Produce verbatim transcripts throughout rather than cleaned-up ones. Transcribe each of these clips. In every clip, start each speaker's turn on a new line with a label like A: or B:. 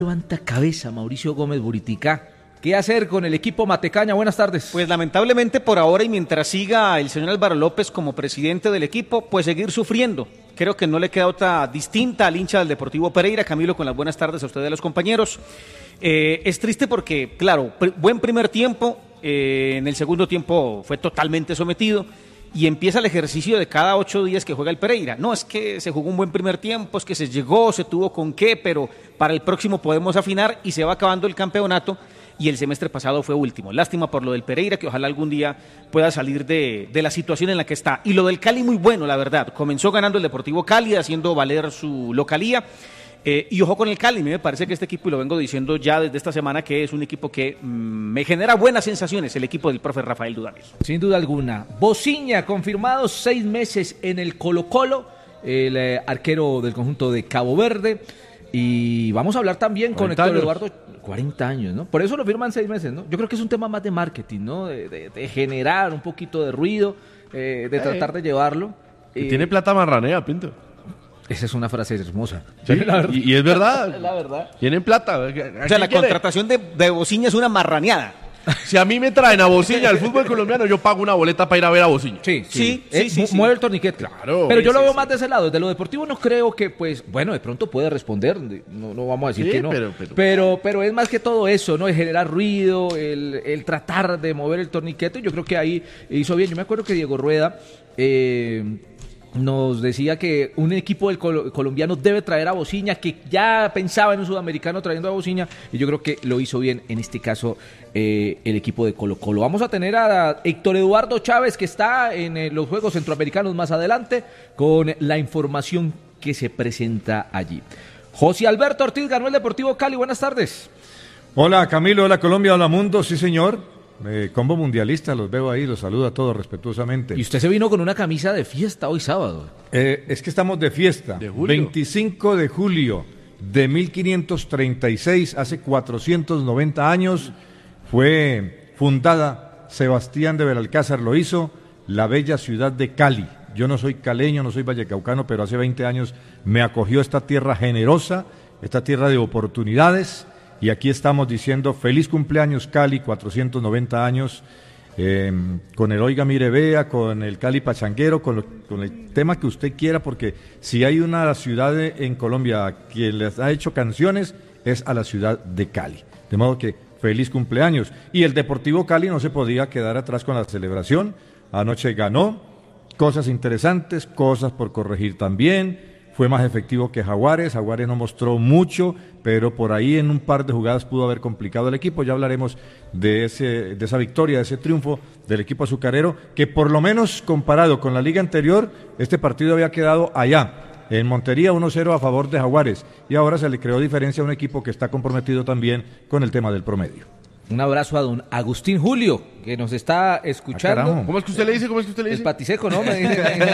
A: Levanta cabeza Mauricio Gómez Buriticá. ¿Qué hacer con el equipo Matecaña? Buenas tardes.
B: Pues lamentablemente por ahora y mientras siga el señor Álvaro López como presidente del equipo, pues seguir sufriendo. Creo que no le queda otra distinta al hincha del Deportivo Pereira. Camilo, con las buenas tardes a ustedes, a los compañeros. Eh, es triste porque, claro, pr- buen primer tiempo, eh, en el segundo tiempo fue totalmente sometido. Y empieza el ejercicio de cada ocho días que juega el Pereira. No, es que se jugó un buen primer tiempo, es que se llegó, se tuvo con qué, pero para el próximo podemos afinar y se va acabando el campeonato y el semestre pasado fue último. Lástima por lo del Pereira, que ojalá algún día pueda salir de, de la situación en la que está. Y lo del Cali muy bueno, la verdad. Comenzó ganando el Deportivo Cali, haciendo valer su localía. Eh, y ojo con el Cali, me parece que este equipo, y lo vengo diciendo ya desde esta semana, que es un equipo que mmm, me genera buenas sensaciones, el equipo del profe Rafael Dudamel.
A: Sin duda alguna. Bociña, confirmado seis meses en el Colo-Colo, el eh, arquero del conjunto de Cabo Verde. Y vamos a hablar también con Héctor Eduardo. cuarenta años, ¿no? Por eso lo firman seis meses, ¿no? Yo creo que es un tema más de marketing, ¿no? De, de, de generar un poquito de ruido, eh, de tratar de llevarlo.
C: Y eh, tiene plata marranea, Pinto.
A: Esa es una frase hermosa.
C: Sí, y, y es verdad.
A: La verdad.
C: Tienen plata.
B: O sea, la quiere? contratación de, de Bociña es una marraneada.
C: Si a mí me traen a Bociña al fútbol colombiano, yo pago una boleta para ir a ver a Bociña.
A: Sí,
B: sí, sí.
A: Eh,
B: sí, sí, sí.
A: Mueve el torniquete.
C: Claro.
A: Pero yo
C: sí,
A: lo veo
C: sí,
A: más
C: sí.
A: de ese lado. Desde lo deportivo no creo que, pues, bueno, de pronto puede responder. No, no vamos a decir
C: Sí,
A: que no.
C: pero, pero...
A: Pero, pero es más que todo eso, ¿no? El generar ruido, el, el tratar de mover el torniquete. Yo creo que ahí hizo bien. Yo me acuerdo que Diego Rueda eh, nos decía que un equipo del col- colombiano debe traer a Bociña, que ya pensaba en un sudamericano trayendo a Bociña, y yo creo que lo hizo bien en este caso eh, el equipo de Colo Colo. Vamos a tener a Héctor Eduardo Chávez, que está en eh, los Juegos Centroamericanos más adelante, con la información que se presenta allí. José Alberto Ortiz ganó el Deportivo Cali, buenas tardes.
D: Hola Camilo, hola Colombia, hola mundo, sí señor. Eh, combo mundialista, los veo ahí, los saludo a todos respetuosamente.
A: Y usted se vino con una camisa de fiesta hoy sábado.
D: Eh, es que estamos de fiesta.
C: ¿De julio?
D: veinticinco de julio de mil quinientos treinta y seis, hace cuatrocientos noventa años, fue fundada, Sebastián de Belalcázar lo hizo, la bella ciudad de Cali. Yo no soy caleño, no soy vallecaucano, pero hace veinte años me acogió esta tierra generosa, esta tierra de oportunidades. Y aquí estamos diciendo feliz cumpleaños Cali, cuatrocientos noventa años, eh, con el Oiga Mire Vea, con el Cali Pachanguero, con, lo, con el tema que usted quiera, porque si hay una ciudad de, en Colombia que les ha hecho canciones, es a la ciudad de Cali. De modo que feliz cumpleaños. Y el Deportivo Cali no se podía quedar atrás con la celebración. Anoche ganó, cosas interesantes, cosas por corregir también. Fue más efectivo que Jaguares, Jaguares no mostró mucho, pero por ahí en un par de jugadas pudo haber complicado el equipo. Ya hablaremos de, ese, de esa victoria, de ese triunfo del equipo azucarero, que por lo menos comparado con la liga anterior, este partido había quedado allá, en Montería uno cero a favor de Jaguares, y ahora se le creó diferencia a un equipo que está comprometido también con el tema del promedio.
A: Un abrazo a don Agustín Julio, que nos está escuchando.
D: Ah,
C: ¿Cómo es que usted le dice? ¿Cómo es que usted le dice?
A: El patiseco, ¿no? Me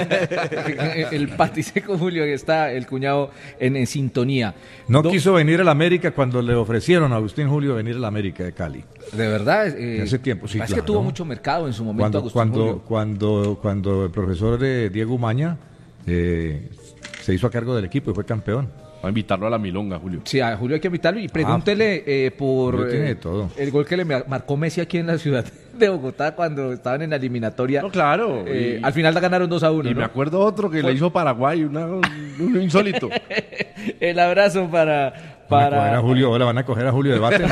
A: dice, el patiseco Julio, que está el cuñado en, en sintonía.
D: No
A: Do-
D: quiso venir a la América cuando le ofrecieron a Agustín Julio venir a la América de Cali.
A: De verdad. Eh,
D: Hace tiempo, sí,
A: Es
D: claro.
A: que tuvo mucho mercado en su momento
D: Cuando,
A: Agustín
D: cuando,
A: Julio.
D: cuando, cuando el profesor eh, Diego Umaña eh, se hizo a cargo del equipo y fue campeón.
C: Va a invitarlo a la milonga, Julio.
A: Sí, a Julio hay que invitarlo y pregúntele eh, por
D: Julio tiene
A: eh,
D: de todo.
A: el gol que le marcó Messi aquí en la ciudad de Bogotá cuando estaban en la eliminatoria.
C: No, claro.
A: Eh,
C: y,
A: al final la ganaron dos a uno,
C: y
A: ¿no?
C: me acuerdo otro que
A: Fue-
C: le hizo Paraguay, una, un insólito.
A: El abrazo para...
D: Van a
A: para...
D: coger a Julio, ahora van a coger a Julio de bate. No.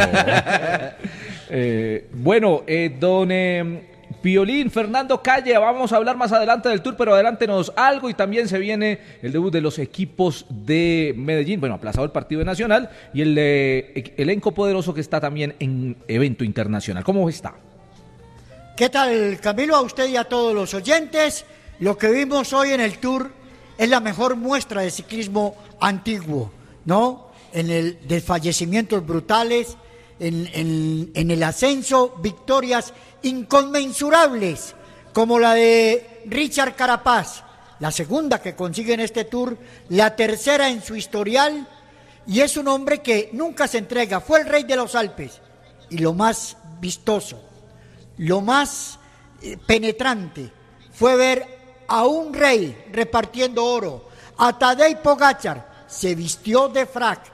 A: Eh, bueno, eh, don eh, Piolín, Fernando Calle, vamos a hablar más adelante del Tour, pero adelántenos algo, y también se viene el debut de los equipos de Medellín, bueno, aplazado el partido de Nacional, y el eh, elenco poderoso que está también en evento internacional. ¿Cómo está?
E: ¿Qué tal, Camilo? A usted y a todos los oyentes. Lo que vimos hoy en el Tour es la mejor muestra de ciclismo antiguo, ¿no? En el desfallecimientos brutales, en, en, en el ascenso, victorias inconmensurables, como la de Richard Carapaz, la segunda que consigue en este Tour, la tercera en su historial, y es un hombre que nunca se entrega, fue el rey de los Alpes, y lo más vistoso, lo más eh, penetrante, fue ver a un rey repartiendo oro. A Tadej Pogačar se vistió de frac,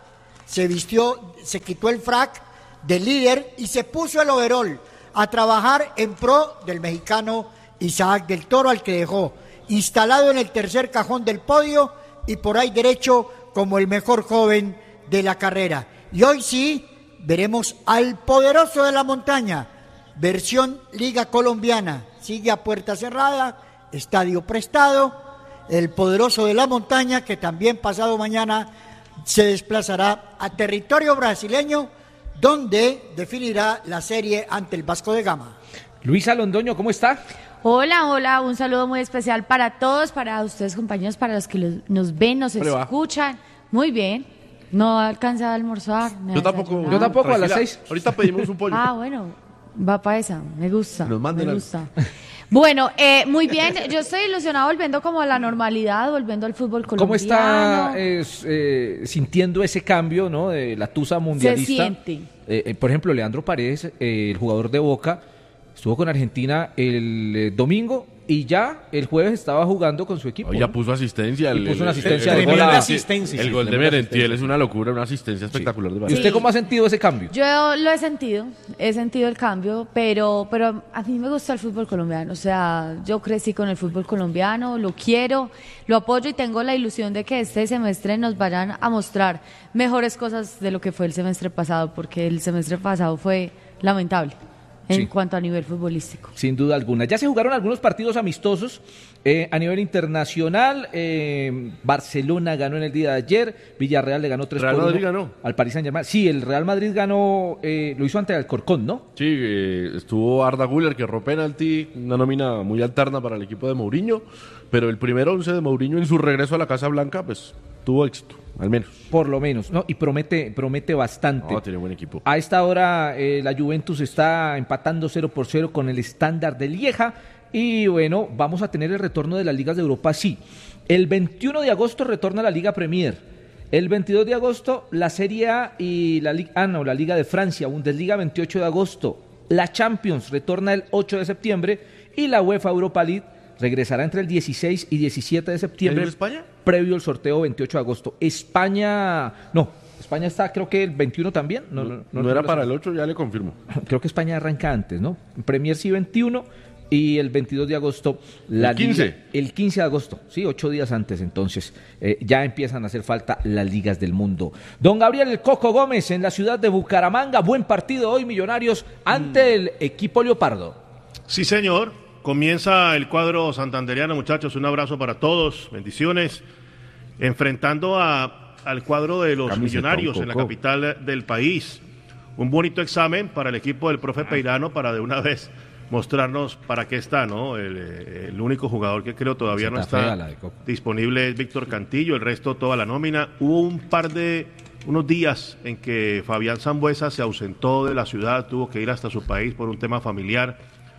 E: se vistió, se quitó el frac de líder y se puso el overol a trabajar en pro del mexicano Isaac del Toro, al que dejó instalado en el tercer cajón del podio y por ahí derecho como el mejor joven de la carrera. Y hoy sí veremos al poderoso de la montaña, versión Liga Colombiana, sigue a puerta cerrada, estadio prestado, el poderoso de la montaña que también pasado mañana se desplazará a territorio brasileño, donde definirá la serie ante el Vasco de Gama.
A: Luisa Londoño, ¿cómo está?
F: Hola, hola, un saludo muy especial para todos, para ustedes compañeros, para los que los, nos ven, nos
C: Prueba.
F: escuchan. Muy bien, no alcanza a almorzar.
C: Yo tampoco.
A: Yo tampoco, a las
C: Tranquila,
A: seis.
C: Ahorita pedimos un pollo.
F: Ah, bueno, va para esa, me gusta,
C: Nos manden
F: me
C: algo.
F: gusta. Bueno, eh, muy bien, yo estoy ilusionado volviendo como a la normalidad, volviendo al fútbol colombiano.
A: ¿Cómo está eh, eh, sintiendo ese cambio, ¿no? De la tusa mundialista?
F: Se siente.
A: Eh, eh, por ejemplo, Leandro Paredes, eh, el jugador de Boca, estuvo con Argentina el eh, domingo y ya el jueves estaba jugando con su equipo.
C: Oh, ya
A: ¿no?
C: puso asistencia.
A: Y
C: El,
A: puso una
C: el-
A: asistencia
C: el-
A: de
C: el-
A: gol
B: Tremenda
A: a-
B: asistencia.
C: El gol de
A: Tremenda
C: Merentiel es una locura, una asistencia espectacular de
A: ¿Y
C: Vargas.
A: usted cómo ha sentido ese cambio?
F: Yo lo he sentido, he sentido el cambio, pero, pero a mí me gusta el fútbol colombiano, o sea, yo crecí con el fútbol colombiano, lo quiero, lo apoyo y tengo la ilusión de que este semestre nos vayan a mostrar mejores cosas de lo que fue el semestre pasado, porque el semestre pasado fue lamentable en
A: Sí.
F: cuanto a nivel futbolístico.
A: Sin duda alguna. Ya se jugaron algunos partidos amistosos eh, a nivel internacional. Eh, Barcelona ganó en el día de ayer. Villarreal le ganó tres
C: Real
A: por
C: Madrid
A: uno
C: ganó.
A: al Paris Saint-Germain. Sí, el Real Madrid ganó, eh, lo hizo ante el Alcorcón, ¿no?
C: Sí, eh, estuvo Arda Güler que erró penalti, una nómina muy alterna para el equipo de Mourinho, pero el primer once de Mourinho en su regreso a la Casa Blanca, pues tuvo éxito, al menos.
A: Por lo menos, ¿no? Y promete, promete bastante.
C: No, tiene buen equipo.
A: A esta hora eh, la Juventus está empatando cero por cero con el Standard de Lieja. Y bueno, vamos a tener el retorno de las ligas de Europa, sí. El veintiuno de agosto retorna la Liga Premier. El veintidós de agosto la Serie A y la Liga, ah, no, la Liga de Francia, Bundesliga veintiocho de agosto. La Champions retorna el ocho de septiembre y la UEFA Europa League regresará entre el dieciséis y diecisiete de septiembre.
C: ¿En España?
A: Previo al sorteo veintiocho de agosto. España, no, España está creo que el veintiuno también. No, no,
C: No,
A: no
C: era
A: lo
C: para
A: sé.
C: el ocho, ya le confirmo.
A: Creo que España arranca antes, ¿no? Premier sí veintiuno y el veintidós de agosto la
C: El quince.
A: liga- el quince de agosto, sí, ocho días antes, entonces eh, ya empiezan a hacer falta las ligas del mundo. Don Gabriel El Coco Gómez en la ciudad de Bucaramanga, buen partido hoy Millonarios ante el equipo Leopardo.
G: Sí, señor. Comienza el cuadro santanderiano, muchachos. Un abrazo para todos. Bendiciones. Enfrentando a, al cuadro de los
C: Camiseta,
G: Millonarios
C: un
G: en la
C: coco.
G: capital del país. Un bonito examen para el equipo del profe Peirano para de una vez mostrarnos para qué está, ¿no? El, el único jugador que creo todavía no
A: Está
G: está
A: fea la de Coco.
G: disponible es Víctor Cantillo. El resto, toda la nómina. Hubo un par de... unos días en que Fabián Sambuesa se ausentó de la ciudad, tuvo que ir hasta su país por un tema familiar,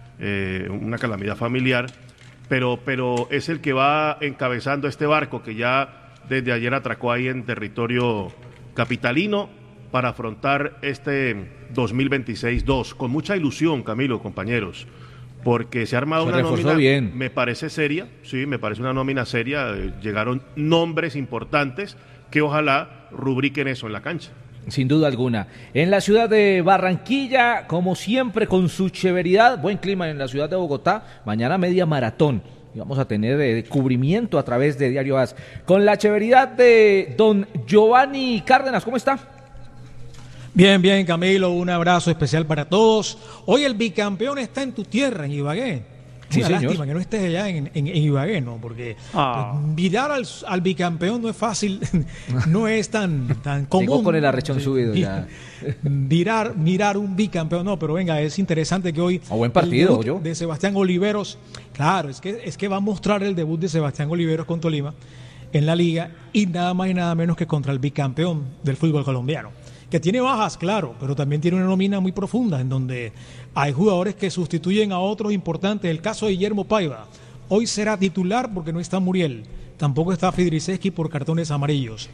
G: eh, una calamidad familiar, pero, pero es el que va encabezando este barco que ya desde ayer atracó ahí en territorio capitalino para afrontar este dos mil veintiséis dos con mucha ilusión, Camilo, compañeros, porque se ha armado
A: Se
G: una
A: reforzó
G: nómina,
A: bien.
G: me parece seria, sí, me parece una nómina seria, eh, llegaron nombres importantes que ojalá rubriquen eso en la cancha.
A: Sin duda alguna. En la ciudad de Barranquilla, como siempre, con su severidad, buen clima en la ciudad de Bogotá, mañana media maratón. Y vamos a tener eh, cubrimiento a través de Diario A S. Con la severidad de don Giovanni Cárdenas, ¿cómo está?
H: Bien, bien, Camilo, un abrazo especial para todos. Hoy el bicampeón está en tu tierra, en Ibagué.
A: Sí,
H: Una
A: señor.
H: lástima que no estés allá en, en, en Ibagué, ¿no? Porque
B: Ah.
H: pues, mirar al, al bicampeón no es fácil, no es tan, tan común.
A: Llegó con el arrechón subido ya.
H: Mirar, mirar un bicampeón, no, pero venga, es interesante que hoy...
A: A buen partido,
H: el debut
A: yo.
H: de Sebastián Oliveros, claro, es que, es que va a mostrar el debut de Sebastián Oliveros con Tolima en la liga y nada más y nada menos que contra el bicampeón del fútbol colombiano. Que tiene bajas, claro, pero también tiene una nómina muy profunda en donde hay jugadores que sustituyen a otros importantes. El caso de Guillermo Paiva, hoy será titular porque no está Muriel, tampoco está Fidriseski por cartones amarillos.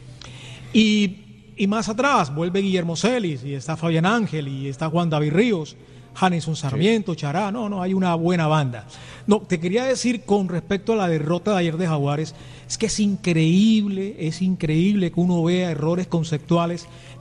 H: Y, y más atrás vuelve Guillermo Celis y está Fabián Ángel y está Juan David Ríos, Hanison Sarmiento, Chará, no, no, hay una buena banda. No, te quería decir con respecto a la derrota de ayer de Jaguares, es que es increíble, es increíble que uno vea errores conceptuales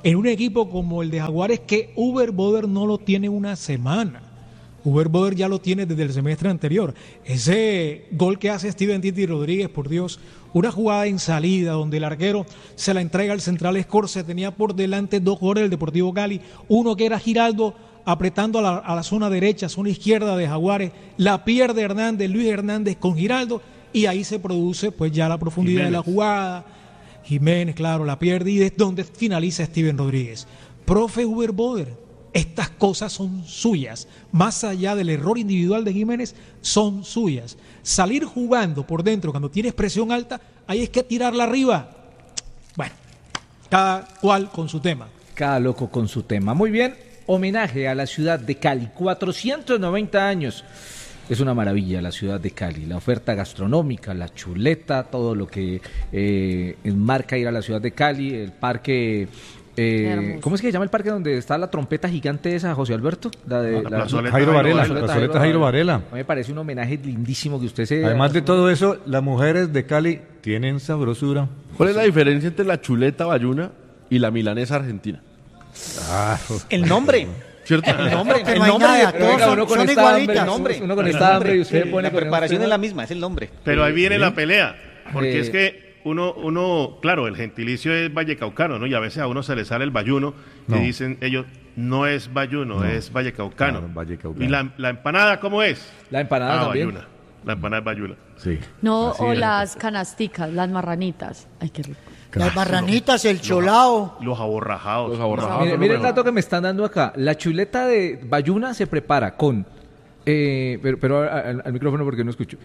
H: en un equipo como el de Jaguares que Uber Boder no lo tiene una semana. Uber Boder ya lo tiene desde el semestre anterior. Ese gol que hace Steven Titi Rodríguez, por Dios, una jugada en salida donde el arquero se la entrega al central Escorce, tenía por delante dos jugadores del Deportivo Cali, uno que era Giraldo apretando a la, a la zona derecha, zona izquierda de Jaguares, la pierde Hernández, Luis Hernández con Giraldo, y ahí se produce pues ya la profundidad Jiménez. de la jugada. Jiménez, claro, la pierde y es donde finaliza Steven Rodríguez. Profe Uber Boder, estas cosas son suyas, más allá del error individual de Jiménez, son suyas. Salir jugando por dentro cuando tienes presión alta, ahí es que tirarla arriba. Bueno, cada cual con su tema.
A: Cada loco con su tema. Muy bien, homenaje a la ciudad de Cali, cuatrocientos noventa años. Es una maravilla la ciudad de Cali, la oferta gastronómica, la chuleta, todo lo que eh, enmarca ir a la ciudad de Cali, el parque... Eh, ¿Cómo es que se llama el parque donde está la trompeta gigante esa, José Alberto? La de
D: la,
A: la,
D: plazoleta Jairo Varela. La plazoleta Jairo Varela.
A: Me parece un homenaje lindísimo que usted se...
D: Además de todo eso, las mujeres de Cali tienen sabrosura.
C: ¿Cuál es la diferencia entre la chuleta bayuna y la milanesa argentina?
B: Ah, el nombre.
G: ¿Cierto?
B: El nombre,
E: que
B: el
E: no hay
B: nombre,
E: nada,
B: de-
E: todos son-
A: uno con
E: son
A: esta
E: igualitas.
A: hambre,
B: nombre.
A: uno con
B: El
A: esta hambre y
B: nombre.
A: usted
B: Sí,
A: pone
B: la
A: con
B: preparación
A: usted-
B: es la misma, es el nombre.
G: Pero ahí viene
D: Sí.
G: la pelea, porque
A: Eh,
G: es que uno, uno, claro, el gentilicio es vallecaucano, ¿no? Y a veces a uno se le sale el bayuno
D: No.
G: y dicen ellos, no es bayuno,
D: No.
G: es vallecaucano.
D: Claro, vallecaucano.
G: ¿Y la, la empanada cómo es?
A: La empanada
G: Ah,
A: también.
G: bayuna. La empanada es bayuna.
D: Sí.
F: No,
D: Así
F: o
D: es.
F: las canasticas, las marranitas. Ay, qué rico.
E: Las marranitas, el cholao.
G: Los aborrajados.
C: Los aborrajados.
A: Mire,
C: son lo
A: mire el
C: mejor.
A: dato que me están dando acá. La chuleta de bayuna se prepara con, eh, pero, pero al, al micrófono porque no escucho,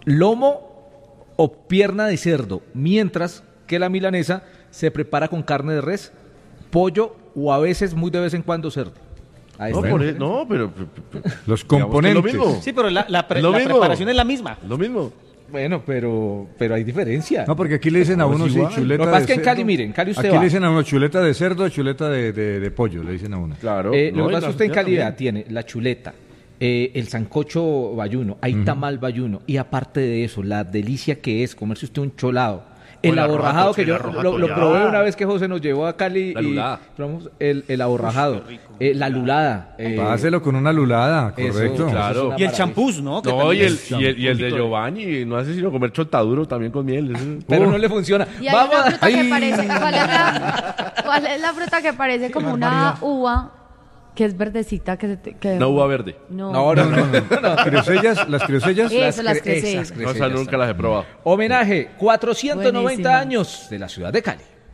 A: lomo o pierna de cerdo, mientras que la milanesa se prepara con carne de res, pollo o a veces, muy de vez en cuando, cerdo. Ahí
C: No,
A: está.
C: por e- no, pero... pero- pero-
D: Los
C: digamos que es
D: componentes.
C: lo mismo.
B: Sí, pero la, la pre-
C: Lo
B: la
C: mismo.
B: preparación es la misma.
C: Lo mismo.
A: Bueno, pero, pero hay diferencia.
D: No, porque aquí le dicen a
C: No, es
D: uno sí,
C: igual.
D: chuleta
A: Lo que pasa
D: de
A: es que en
D: cerdo.
A: Cali, miren, en Cali usted
D: Aquí
A: va.
D: le dicen a uno chuleta de cerdo, chuleta de, de, de pollo, le dicen a uno.
C: Claro.
A: Eh,
C: no,
A: lo que
C: y
A: pasa es
C: la
A: que usted en
C: Argentina
A: calidad
C: también.
A: tiene la chuleta, eh, el sancocho bayuno, hay tamal bayuno, y aparte de eso, la delicia que es comerse usted un cholado. El
G: el arroz
A: aborrajado que yo
G: el arroz
A: lo, lo
G: atollado.
A: probé una vez que José nos llevó a Cali
C: La
A: y
C: lulada.
A: probamos el, el aborrajado, eh, la lulada. eh,
D: Páselo con una lulada,
A: eso,
D: correcto.
C: claro.
A: eso es una
B: Y el
A: maravilla.
B: champús, ¿no? Que
C: No,
B: también
C: y el,
B: es-
C: y el, y el de
B: poquito
C: Giovanni no hace sino comer chotaduro también con miel. Eso-
A: Pero
C: Uh.
A: no le funciona.
F: Y hay
A: Vamos
F: una
A: a-
F: fruta que
A: ¡Ay!
F: parece, ¿cuál es la, cuál es la fruta que parece como una
H: barbaridad.
F: uva que es verdecita que se te, que
C: Una uva verde.
F: No,
A: No, no,
D: No,
A: no.
D: no, no. Criosellas, las criosellas.
F: Eso, las
A: cre-
F: crecellas.
A: esas
C: No, o sea,
A: crecellas
C: nunca las he probado.
A: Homenaje, cuatrocientos noventa
F: Buenísimas.
A: años de la ciudad de Cali.